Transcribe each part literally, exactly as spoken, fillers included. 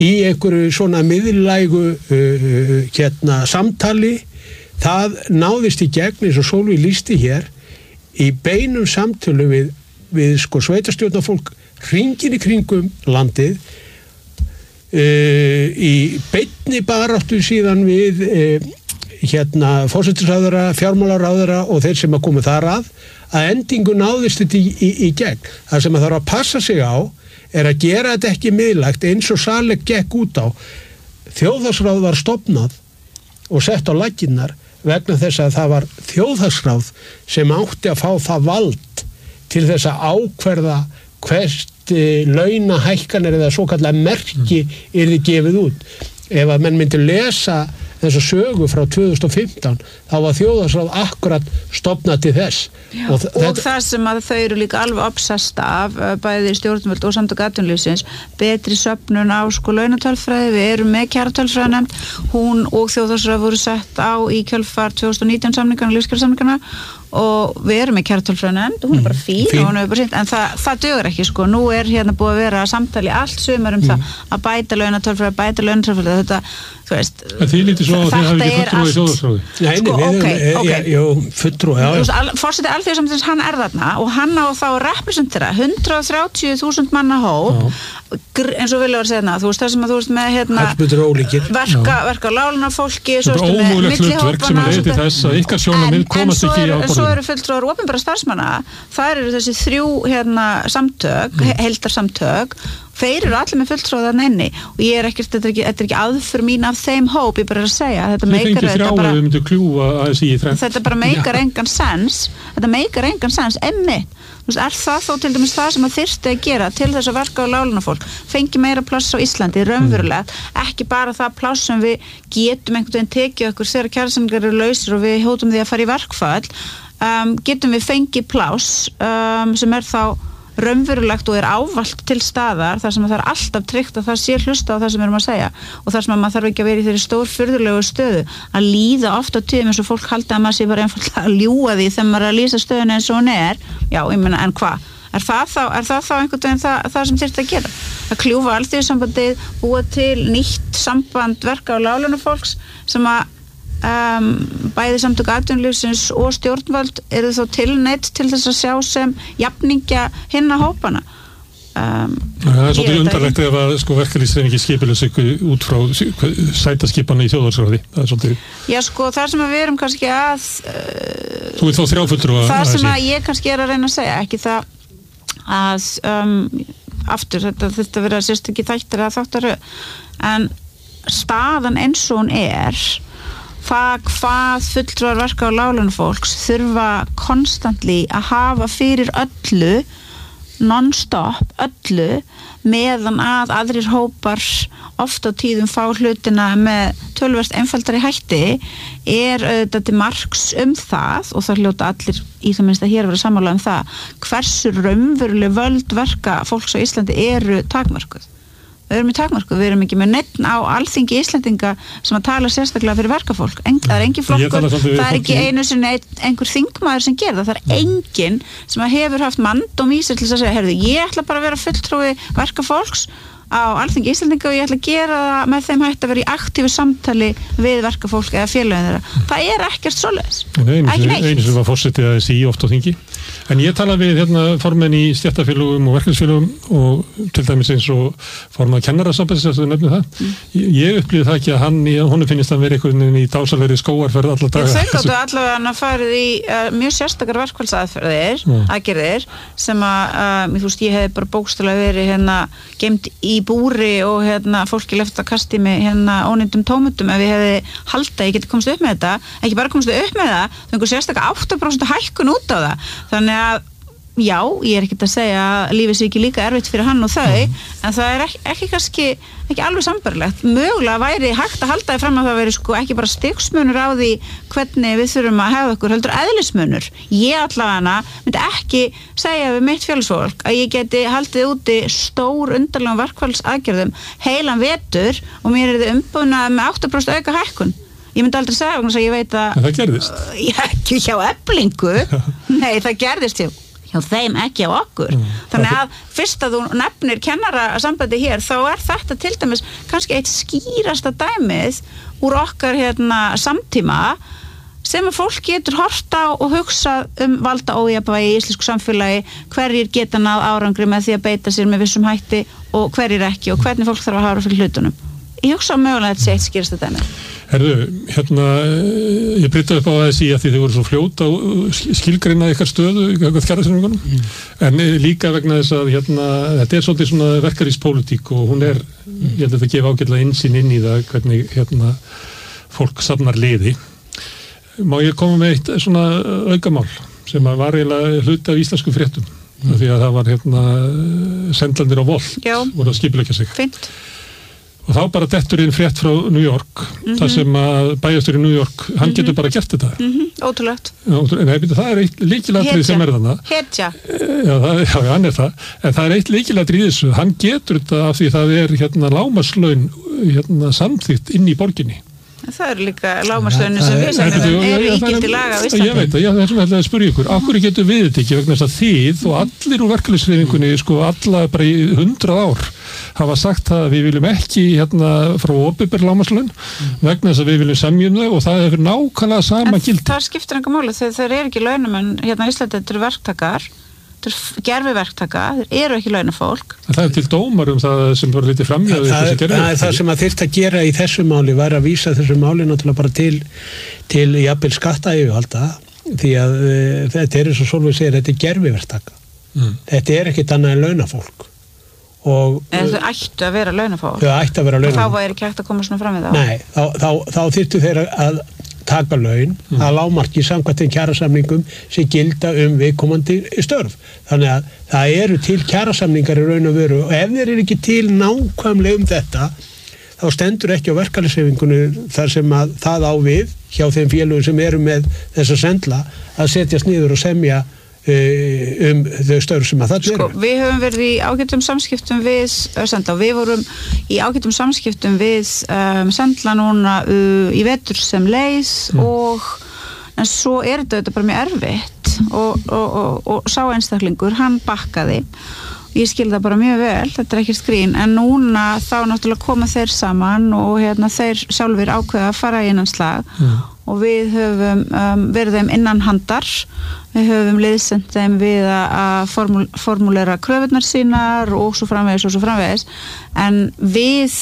í einhverju svona miðlægu uh, hérna samtali, það náðist í gegn eins og Sólveig lýsti hér í beinum samtölu við, við sko sveitarstjórnarfólk hringinn í kringum landið uh, í beinni baráttu síðan við uh, hérna forsætisráðherra, fjármálaráðherra og þeir sem að koma þar að að endingu náðist þetta í, í, í gegn. Það sem að þarf að passa sig á er að gera þetta ekki miðlægt eins og Salek gekk út á. Þjóðhagsráð var stofnað og sett á laggirnar vegna þess að það var þjóðhagsráð sem átti að fá það vald til þess að ákverða hvert launahækkanir eða svo kallar merki yrði gefið út. Ef að menn myndi lesa þessa sögu frá tvö þúsund og fimmtán þá var þjóðhagsráð akkurat stofnað til þess. Já, og, og þetta... það sem að þau eru líka alveg obsessed af, bæði stjórnvöld og samtök atvinnulífsins, betri söfnun á sko launatölfræði, við erum með kjaratölfræðinefnd, hún og þjóðhagsráð voru sett á í kjölfar tvö þúsund og nítján samningarna, lífskjarasamningarna og við erum með kjaratölfræðinefnd og hún er bara fín, fín. Og hún er bara sýnt, en það, það dugur ekki sko, nú er hérna búið að vera samtali allt sumar um mm. það að bæta launatölfræði, bæta launatölfræði, þetta þú veist, en því lítið svo að þið hafi ekki fulltrúi í þjóðhagsráði. Nei, sko, við okay, erum, okay. já, já, fulltrúi, já. Al, Forseti Alþýðusambandsins, hann er þarna og hann á þá að representera hundrað og þrjátíu þúsund manna hóp, eins og vilja var að segja þú veist, það sem að þú veist með hérna verka, verka láluna fólki, svo veist með millihópana sem er reyði þess að ykkar sjónarmið komast ekki á borðinu. En svo eru fulltrúar opinberra starfsmanna, það eru þessi þrjú hérna samtök, mm. heildarsamtök, þeir eru allir með fulltrúar þarna inni og ég er ekkert, þetta er ekki, þetta er ekki aðför mín af þeim hóp, ég bara er að segja þetta meikar þetta bara þetta bara meikar engan sens þetta meikar engan sens, emmitt er það þó til dæmis það sem að þyrfti að gera til þess að verka á lálunafólk fengi meira pláss á Íslandi, raunverulega ekki bara það pláss sem við getum einhvern veginn tekið okkur þegar kjarasamningar eru lausir og við hótum því að fara í verkfall um, getum við fengið pláss um, sem er þá raunverulegt og er ávallt til staðar þar sem það er alltaf tryggt að það sé hlusta á það sem við erum að segja og þar sem að maður þarf ekki að vera í þeirri stór furðulegu stöðu að líða ofta tíðum eins og fólk halda að maður sé bara einfallega að ljúga því þegar maður er að lýsa stöðuna eins og hún er já, ég meina, en hvað? Er það þá, er það þá einhvern veginn það, það sem þyrfti að gera? Að kljúfa Alþýðusambandið, búa til nýtt samband verka á lálunafólks sem að Um, bæði samtök atvinnulífsins og stjórnvöld eru þá tilneitt til þess að sjá sem jafningja hinna hópana um, Það er svolítið undarlegt ef að sko, verkalýðshreyfingi skipilus ykkur út frá sætaskipana í þjóðhagsráði það er svolítið Já sko það sem við erum kannski að uh, Þú ert þá þrjáfulltrúa Það sem að ég kannski er að reyna að segja ekki það að um, aftur þetta þetta verið að sérst ekki þættir að þáttar en staðan eins og hún er það hvað fulltrúar verka á lálunafólks þurfa konstantli að hafa fyrir öllu non-stop, öllu meðan að aðrir hópar oft á tíðum fá hlutina með töluvert einfaldari hætti er auðvitað til marks um það og það hljóta allir í það minnst að hér vera sammála um það hversu raunveruleg völd verka fólks á Íslandi eru takmörkuð Við erum í takmörku, við erum ekki með nefn á alþingi Íslendinga sem að tala sérstaklega fyrir verkafólk. En, það er engin flokkur, það er ekki einu sinni einhver þingmaður sem gerir það. Það er engin sem að hefur haft manndóm í sér til að segja, heyrðu, ég ætla bara að vera fulltrúi verkafólks á alþingi Íslendinga og ég ætla að gera það með þeim hægt að vera í aktífu samtali við verkafólk eða félögin þeirra. Það er ekkert svoleiðis. Ekki neitt. Einu sem var forsetið að sí oft á þingi. En ég tala við hérna formenn í stéttarfélögum og verkefnisfélögum og til dæmis eins og formaður kennarasambandsins að þú nefnir það. Mm. Ég, ég upplýði það ekki að hann, honum finnst að vera einhvern veginn í dásalegri skóarferð alla daga. Þau gáttu allavega hann að farið í uh, mjög sérstakar verkfallsaðferðir, mm. aðgerðir sem að, uh, þú veist, ég hef bara bókstaflega verið hérna geimt í búri og hérna fólki left að kasti með hérna ónýndum tómutum ef ég hefði haldið, ég geti komst upp með þetta, ekki bara komst upp með það, þau einhver sérstakar átta prósent hækkun út á það. Þannig að já, ég er ekkert að segja að lífið sé ekki líka erfitt fyrir hann og þau, mm. en það er ekki, ekki kannski, ekki alveg sambarlegt. Mögulega væri hægt að halda því fram að það veri sko ekki bara stigsmunur á því hvernig við þurfum að hefða okkur, heldur eðlismunur. Ég allavega myndi ekki segja við mitt félagsfólk að ég geti haldið úti stór undarlegum verkfallsaðgerðum heilan vetur og mér er þið umbúnað með átta prósent auka hækkun. Ég myndi aldrei segja að ég veit að... En það gerðist? Uh, ekki hjá Eflingu. Nei, það gerðist hjá, hjá þeim, ekki á okkur. Mm. Þannig að fyrst að þú nefnir kennarasambandi hér, þá er þetta til dæmis kannski eitt skýrasta dæmið úr okkar hérna samtíma sem að fólk getur horft á og hugsa um valda ójafnvægi í íslensku samfélagi, hverjir geta náð árangri með því að beita sér með vissum hætti og hverjir ekki og hvernig fólk þarf að hafa fyrir hlutunum. Ég hugsa mögulega að þetta sé eitt skýrasta dæmi. Herðu, hérna, ég breyta upp á A S í að því þið voru svo fljót á skilgreina ykkar stöðu, eitthvað kjarasamningunum, mm. en líka vegna þess að hérna, þetta er svolítið svona verkalýðspólitík og hún er, mm. ég held að þetta gefa ágætlega innsýn inn í það, hvernig hérna, fólk safnar liði. Má ég koma með eitt svona aukamál sem var eiginlega hluti af íslensku fréttum, mm. því að það var hérna, sendlandir á Volt, voru að skipuleggja sig. Fint. Og þá bara dettur inn frétt frá New York, mm-hmm. þar sem að bæjarstjóri í New York, hann mm-hmm. getur bara gert þetta. Mm-hmm. Ótrúlegt. Nei, það er eitt lykilatriði sem er þarna. Hetja. Já, það, já, hann er það. En það er eitt lykilatriði í þessu. Hann getur þetta af því það er hérna lágmarkslaun hérna, samþykkt inn í borginni. Það eru líka lágmarkslaunin sem við sem eru ígildi laga á Íslandi. Ég veit það, það er sem að spyrja ykkur. Af hverju getur við þetta ekki vegna þess að þið og allir úr verkalýðshreyfingunni, sko, alla bara í hundrað ár hafa sagt að við viljum ekki hérna frá opinber lágmarkslaun vegna þess að við viljum semja um þau og það er nákvæmlega sama gildi. En það skiptir enga máli þegar þeir eru ekki launamenn hérna á Íslandi, þetta eru verktakar. Gerfiverktaka, þeir eru ekki launafólk. Það er til dómar um það sem voru litið framhjáðu. Það, það, það er það sem að þyrfti að gera í þessu máli var að vísa þessu máli náttúrulega bara til, til jafnvel skattayfirvalda því að e, þetta er eins og Sólveig segir, þetta er gerfiverktaka. Mm. Þetta er ekkit annað en launafólk. Og, en þau ættu að vera launafólk. Þau ættu að vera launafólk. Og þá væri ekki hægt að koma svona fram við þá. Nei, þá, þá, þá þyrftu þeir að taka laun mm. að lágmarki samkvæmt þeim kjarasamningum sem gilda um viðkomandi störf. Þannig að það eru til kjarasamningar í raun og veru og ef þeir eru ekki til nákvæmlega um þetta þá stendur ekki á verkalýðshreyfingunni þar sem að það á við hjá þeim félögum sem eru með þessa sendla að setjast niður og semja um þau störf sem að það sko, eru. Við höfum verið í ágætum samskiptum við sendla og við vorum í ágætum samskiptum við um, sendla núna uh, í vetur sem leið mm. og en svo er þetta bara mjög erfitt og, og, og, og sá einstaklingur, hann bakkaði ég skil það bara mjög vel, þetta er ekki skrín en núna þá náttúrulega koma þeir saman og hérna þeir sjálfur ákveða að fara í innan slag mm. og við höfum um, verið þeim innan handar við höfum liðsend þeim við að formul, formulera kröfurnar sínar og svo framvegis og svo framvegis en við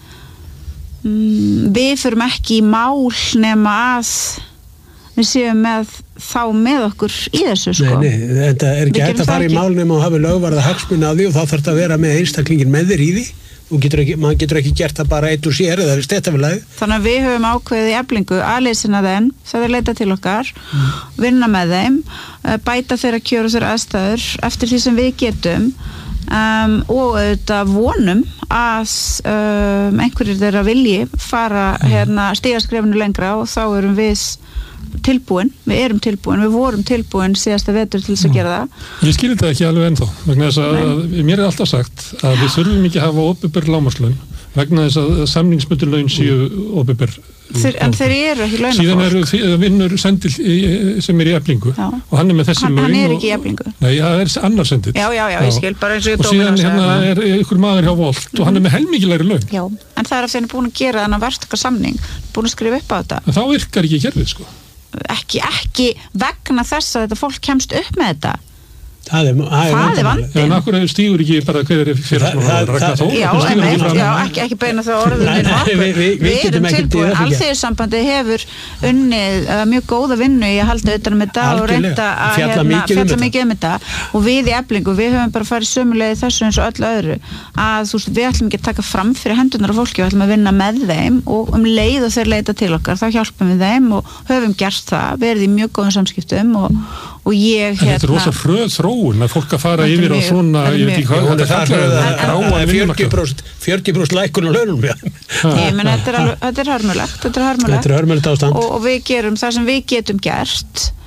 mm, við förum ekki í mál nema að við séum með þá með okkur í þessu sko. Nei, nei, þetta er ekki hægt að fara í mál nema að hafa lögvarða hagsmuni á því og þá þarf þetta að vera með einstaklingin með þér í því og getur ekki, maður getur ekki gert það bara eitt úr sér eða það er stéttafélagi. Þannig að við höfum ákveðið í Eflingu að leysina þeim, það er leita til okkar, mm. vinna með þeim, bæta þeirra kjör og þeirra aðstæður eftir því sem við getum um, og auðvitað vonum að um, einhverjir þeirra vilji fara hérna stiga skrefinu lengra og þá erum við tilbúin, við erum tilbúin, við vorum tilbúin síðasta vetur til þess að gera það. Ég skil þetta ekki alveg ennþá, vegna þess að, að mér er alltaf sagt að við þurfum ekki að hafa opinber lágmarkslaun vegna þess að samningsbundin laun séu opinber. En þeir eru ekki launafólk. Síðan eru vinnur sendil sem er í Eflingu já. Og hann er með þessi hann, laun. Hann er ekki í Eflingu. Nei, það er annar sendil. Já, já, já, ég skil bara eins og ég og síðan hérna er ykkur maður hjá Volt mm. og hann er með helmingilegri laun. Já, en það er af því hann er búin að gera þannig verktakasamning, búin að skrifa upp á þetta. En þá virkar ekki kerfið, sko. Ekki, ekki vegna þess að þetta fólk kemst upp með þetta. Það er, það er vandinn. En akkur stígur ekki bara hver er félagsmálaráðherra Ragnar Þór? Já, einmitt, já, ekki, ekki beina það orðum við okkur. Við, við, við erum tilbúin, Alþýðusambandi hefur unnið uh, mjög góða vinnu í að halda utan um þetta og reynda að fjalla hérna, mikið um þetta og við í Eflingu, við höfum bara farið sömulegið þessu eins og öllu öðru að þú veist, við ætlum ekki að taka fram fyrir hendurnar á fólki, við ætlum að vinna með þeim og um leið og þeir leita til okkar, þá hjálpum við þeim og höfum gert það, verið í mjög góðum samskiptum og og ég hérna þetta er rosa fröð þróun að fólk að fara yfir á svona ég veit ekki hvað þetta er fjörutíu prósent fjörutíu prósent lækkun á launum ég menn þetta er, þetta er hörmulegt þetta er hörmulegt ástand og, og við gerum það sem við getum gert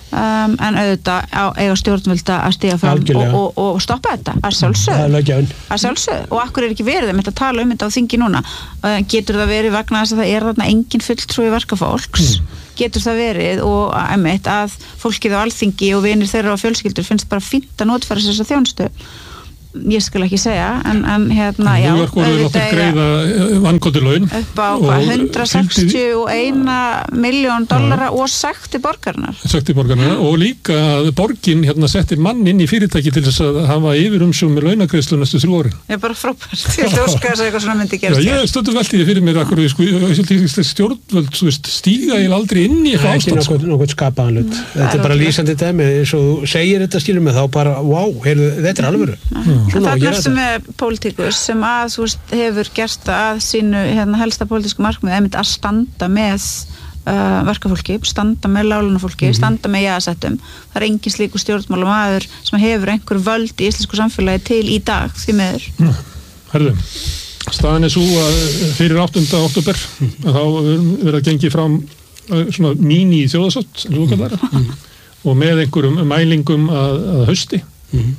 um, en auðvitað á, eiga stjórnvölda að stiga fram og, og, og stoppa þetta að sjálfsögðu að sjálfsögðu og akkur er ekki verið að tala um þetta á þingi núna uh, getur það verið vegna þess að það er þarna engin fulltrúi verkafólks mm. getur það verið og einmitt, að fólkið á alþingi og vinir þeirra og fjölskyldur finnst bara fínt að notfæra þessa þjónustu ég skal ekki segja en, en hérna, já Nú er voruð látið greiða vangotu laun upp á hundrað sextíu og eina milljón dollara og sekti borgarinnar sekti borgarinnar og líka að borgin hérna setti mann inn í fyrirtæki til þess að hafa yfirumsjón með launagreiðslu næstu þrjú árin ég er bara frábært, ég óska þess að eitthvað svona myndi gerast já, ég stöndum veltið fyrir mér akkur sko, stjórnvöld stíga ég aldrei inn í eitthvað ástand það er ekki nokkuð skapaðan hlut þetta er bara lýsandi dæmi eins og þú segir þetta skilur mig þá bara, wow, heyrðu, þetta er alvöru það erstu með pólitíkus sem að þú veist, hefur gert að sínu hérna, helsta pólitísku markmið einmitt að standa með uh, verkafólki, standa með lálunafólki, mm-hmm. standa með jaðarsettum. Það er engin slíku stjórnmálamaður sem hefur einhver völd í íslensku samfélagi til í dag því miður. Mm. Herðu, staðan er svo að fyrir áttunda október mm. að þá verður að gengi fram uh, svona míní þjóðasátt mm. og með einhverjum mælingum að, að hausti mm.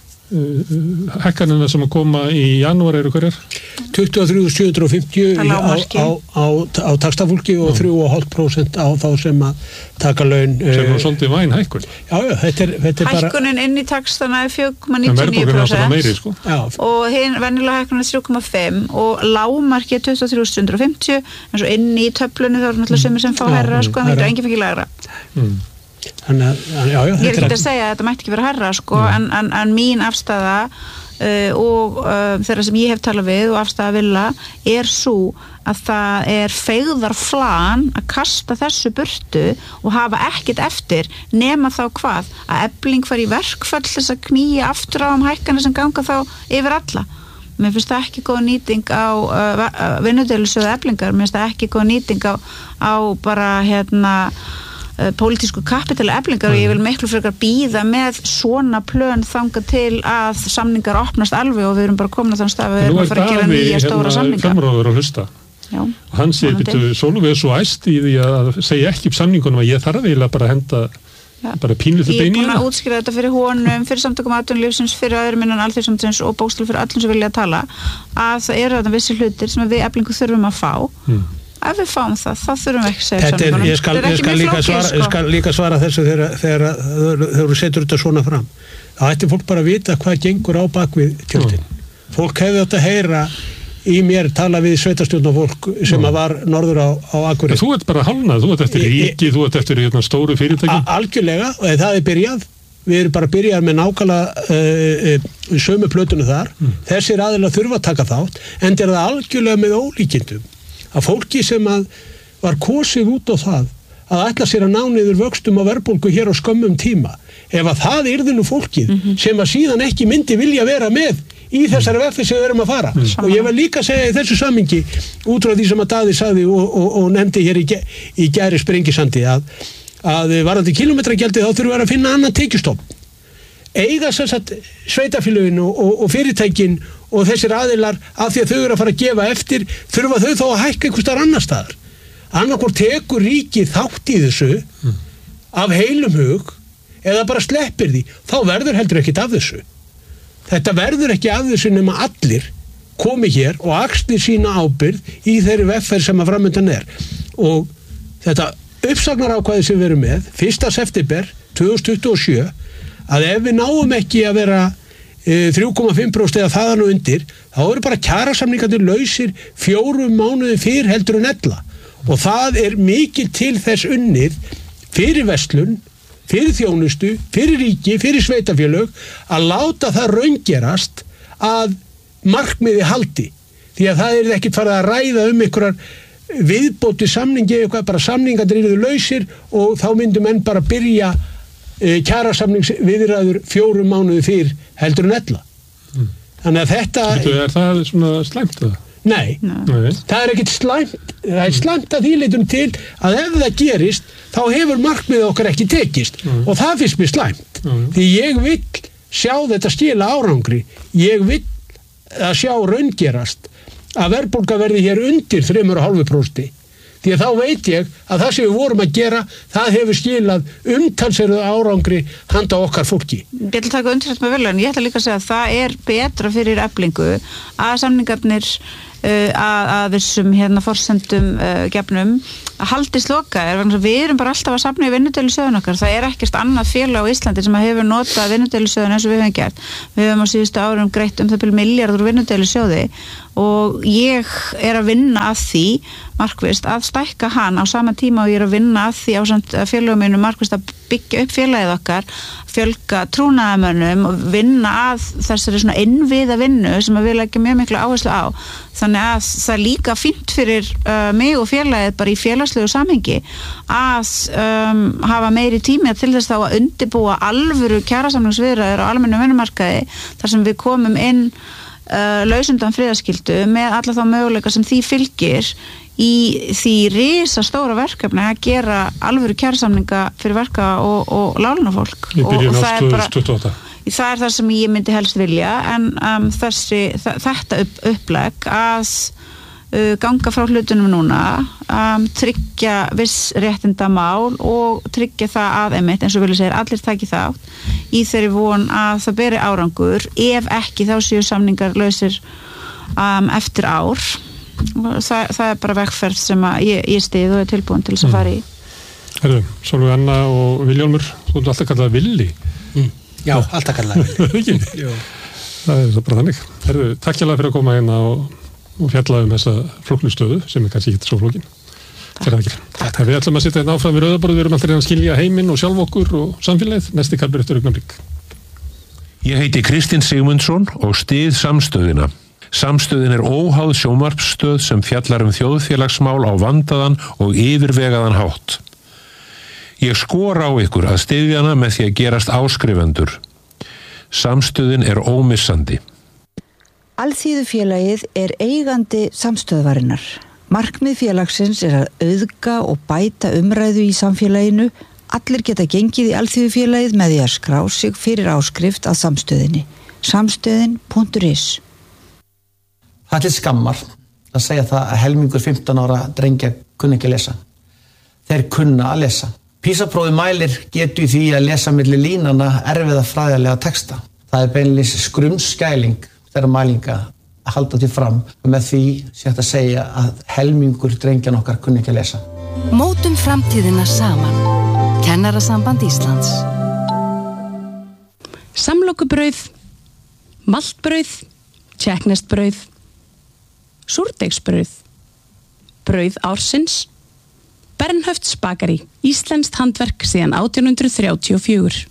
hækkanina sem að koma í janúar eru hverjar? tuttugu og þrjú þúsund sjö hundruð og fimmtíu á, á, á, á taxtafólki og þrjú komma fimm prósent á þá sem að taka laun sem er svolítið væn hækkun já, já, þetta er, þetta er bara hækkunin inn í taxtana er fjögur komma níutíu og níu prósent meiri, sko. og hinn venjulega hækkunin er þrjú komma fimm og lágmarki er tuttugu og þrjú þúsund sjö hundruð og fimmtíu en svo inn í töflunni þá eru náttúrulega sumir sem fá herra sko, en það er engin fekk í lægra mm. Þannig að, já, já, ég er ekki að segja að þetta mætti ekki vera herra sko, mm. en, en, en mín afstæða uh, og uh, þeirra sem ég hef talað við og afstæða vilja er svo að það er feigðarflan að kasta þessu burtu og hafa ekkert eftir nema þá hvað að Efling fari í verkfall þess að knýja aftur á um hækkana sem ganga þá yfir alla mér finnst það ekki góð nýting á uh, vinnudelusjóðu Eflingar mér finnst það ekki góð nýting á, á bara hérna pólitísku kapitali Eflingar og ég vil miklu frekar bíða með svona plön þanga til að samningar opnast alveg og við erum bara komin á þann stað að við erum að fara að gera nýja stóra samninga. Nú er Davíð að hlusta Já, og hann segir, betur, Sólveig er svo æst í því að segja ekki upp samningunum að ég þarf eiginlega bara að henda Já. bara pínlítið bein í Ég er búin að útskýra þetta fyrir honum, fyrir samtökum atvinnulífsins, fyrir öðrum innan alþjóðsambandsins og bókstaflega fyrir öllum sem vilja að tala að það eru þetta vissi hlutir sem við Eflingu þurfum að fá hmm. ef við fáum það, þá þurfum við ekki að segja samningunum. Ég skal, ég skal, líka, svara, sko. skal líka svara þessu þegar, þegar, þegar þú setur þetta svona fram. Það ætti fólk bara að vita hvað gengur á bakvið tjöldin. Mm. Fólk hefði átt að heyra í mér tala við sveitarstjórnarfólk sem mm. var norður á, á Akureyri. Þú ert bara hálnað, þú ert eftir ríki, þú ert eftir hérna, stóru fyrirtæki. Algjörlega, og það er byrjað. Við erum bara að byrja með nákvæmlega uh, uh, sömu plötunu þar. Mm. Þessir aðilar þurfa að taka þátt, en er það algjörlega með ólíkindum. Að fólki sem að var kosið út á það að ætla sér að ná niður vöxtum á verðbólgu hér á skömmum tíma ef að það yrði nú fólkið mm-hmm. sem að síðan ekki myndi vilja vera með í þessari veffi sem við erum að fara mm. og ég vil líka segja í þessu sammingi út frá því sem að Daði sagði og, og, og nefndi hér í, í gæri Sprengisandi að, að varandi kílómetragjaldi þá þurfum við að finna annan tekjustofn eiga þess að sveitafélögin og, og, og fyrirtækin og þessir aðilar af því að þau eru að fara að gefa eftir þurfa þau þá að hækka einhvers staðar annar staðar annarkvort tekur ríkið þátt í þessu mm. af heilum hug eða bara sleppir því þá verður heldur ekkit af þessu þetta verður ekki af þessu nema allir komi hér og axli sína ábyrgð í þeirri vefferð sem að framöndan er og þetta uppsagnarákvæði sem við erum með fyrsta september tvö þúsund tuttugu og sjö að ef við náum ekki að vera e, þrjú komma fimm prósent eða þaðan og undir þá eru bara kjarasamningarnir lausir fjórum mánuðum fyrr heldur en ella og það er mikið til þess unnið fyrir verslun, fyrir þjónustu, fyrir ríki, fyrir sveitafélög að láta það raungerast að markmiði haldi því að það er ekkert farið að ræða um einhverjar viðbóti samningi eitthvað bara samningarnir eru lausir og þá myndum menn bara byrja e, kjarasamningsviðræður fjórum mánuði fyrr heldur en ella mm. þannig að þetta Þetta er það svona slæmt það? Nei, Nei, það er ekkert slæmt það er slæmt að því leitum til að ef það gerist, þá hefur markmiðið okkar ekki tekist mm. og það finnst mér slæmt mm. því ég vil sjá þetta skila árangri ég vil að sjá raungerast að verðbólga verði hér undir þrjú komma fimm prósent því að þá veit ég að það sem við vorum að gera, það hefur skilað umtalsverðu árangri handa okkar fólki. Ég ætla að taka undirrætt með vel, en ég ætla líka að segja að það er betra fyrir eflingu að samningarnir Uh, að, að þessum hérna forsendum uh, gefnum að haldist lokaðir, við erum bara alltaf að safna í vinnudeilusjóðun okkar, það er ekkert annað félag á Íslandi sem hefur notað vinnudeilusjóðun eins og við höfum gert, við höfum á síðustu árum greitt um það byrju milljarður vinnudeilusjóði og ég er að vinna að því markvist að stækka hann á sama tíma og ég er að vinna að því á samt félagum mínum markvist að byggja upp félagið okkar, fjölga trúnaðarmönnum og vinna að þessari svona innviða vinnu sem við leggjum mjög miklu áherslu á, þannig að það er líka fínt fyrir uh, mig og félagið bara í félagslegu samhengi að um, hafa meiri tími til þess þá að undirbúa alvöru kjarasamningsviðræður á almennum vinnumarkaði þar sem við komum inn uh, lausundan friðarskyldu með alla þá möguleika sem því fylgir í því risa stóra verkefni að gera alvöru kjarasamninga fyrir verka og, og lálunafólk og, og það er bara tuttugu og átta. Það er það sem ég myndi helst vilja en um, þessi, þetta upp, upplegg að uh, ganga frá hlutunum núna um, tryggja viss réttindamál og tryggja það að einmitt eins og vilja segja allir taki þátt í þeirri von að það beri árangur ef ekki þá séu samningar lausir um, eftir ár. Það, það er bara vegferð sem að ég, ég stið og er tilbúin til þess að fara í. Herru, Sólveig Anna og Vilhjálmur, þú ert alltaf kallað Villi. Mm. Já, alltaf kallað Villi. Það er bara þannig. Herru, takk hérlega fyrir að koma hérna og, og fjalla um þessa flóknustöðu sem er kannski ekki svo flókin. Takk. Takk. Við ætlum að sitja hérna áfram við rauðaborð, við erum alltaf að skilja heiminn og sjálf okkur og samfélagið. Næsti kallur eftir augnablik. Ég heiti Kristinn Sigmundsson og styð samstöðina. Samstöðin er óháð sjónvarpsstöð sem fjallar um þjóðfélagsmál á vandaðan og yfirvegaðan hátt. Ég skora á ykkur að styðja hana með því að gerast áskrifendur. Samstöðin er ómissandi. Alþýðufélagið er eigandi samstöðvarinnar. Markmið félagsins er að auðga og bæta umræðu í samfélaginu. Allir geta gengið í Alþýðufélagið með því að skrá sig fyrir áskrift að samstöðinni. samstöðin punktur is. Það er til skammar að segja það að helmingur fimmtán ára drengja kunna ekki að lesa. Þeir kunna að lesa. PISA-prófið mælir getu í því að lesa milli línana erfiða fræðilega texta. Það er beinlínis skrumskæling þeirra mælinga að halda því fram og með því sé hægt að segja að helmingur drengjan okkar kunna ekki að lesa. Mótum framtíðina saman. Kennarasamband Íslands. Samlokubrauð, maltbrauð, tékkneskt-brauð, súrdeigsbrauð, brauð ársins, Bernhöfts bakari, íslenskt handverk síðan átján hundruð þrjátíu og fjögur.